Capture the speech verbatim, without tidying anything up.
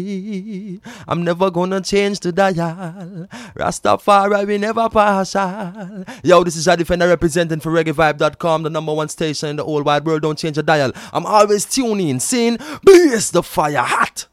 I'm never gonna change the dial. Rastafari, we never partial. Yo, this is a Defender representing for reggae vibe dot com, the number one station in the whole wide world. Don't change the dial. I'm always tuning in, seeing Blaze the fire hot.